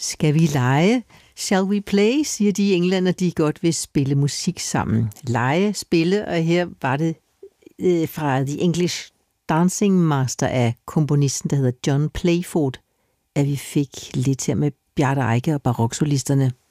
Skal vi lege? Shall we play, siger de i England, og de godt vil spille musik sammen. Lege, spille, og her var det fra The English Dancing Master af komponisten, der hedder John Playford, at vi fik lidt her med Bjarte Eike og baroksolisterne.